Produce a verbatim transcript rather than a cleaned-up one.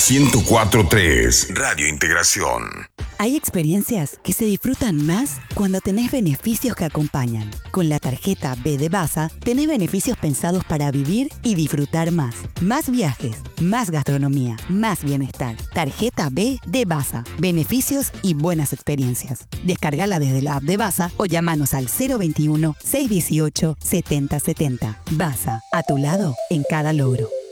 ciento cuatro punto tres. Radio Integración. Hay experiencias que se disfrutan más cuando tenés beneficios que acompañan. Con la tarjeta B de Basa, tenés beneficios pensados para vivir y disfrutar más. Más viajes, más gastronomía, más bienestar. Tarjeta B de Basa. Beneficios y buenas experiencias. Descargala desde la app de Basa o llamanos al cero veintiuno, seiscientos dieciocho, setenta setenta. Basa, a tu lado en cada logro.